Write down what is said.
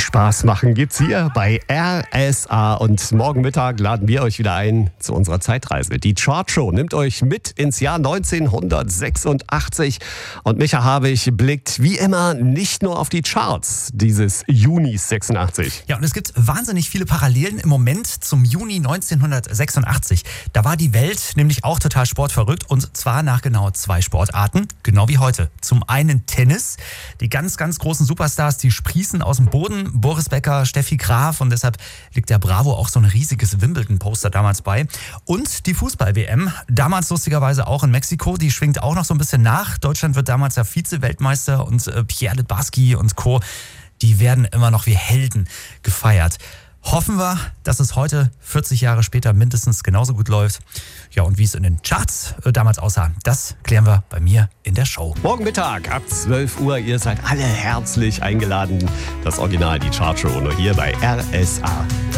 Spaß machen gibt's hier bei RSA und morgen Mittag laden wir euch wieder ein zu unserer Zeitreise. Die Chartshow nimmt euch mit ins Jahr 1986 und Micha Habich blickt wie immer nicht nur auf die Charts dieses Junis 86. Ja, und es gibt wahnsinnig viele Parallelen im Moment zum Juni 1986. Da war die Welt nämlich auch total sportverrückt und zwar nach genau 2 Sportarten, genau wie heute. Zum einen Tennis. Die ganz, ganz großen Superstars, die sprießen aus dem Boden. Boris Becker, Steffi Graf und deshalb liegt der Bravo auch so ein riesiges Wimbledon-Poster damals bei. Und die Fußball-WM, damals lustigerweise auch in Mexiko, die schwingt auch noch so ein bisschen nach. Deutschland wird damals ja Vize-Weltmeister und Pierre Littbarski und Co., die werden immer noch wie Helden gefeiert. Hoffen wir, dass es heute, 40 Jahre später, mindestens genauso gut läuft. Ja, und wie es in den Charts damals aussah, das klären wir bei mir in der Show. Morgen Mittag ab 12 Uhr, ihr seid alle herzlich eingeladen. Das Original, die Chartshow, nur hier bei RSA.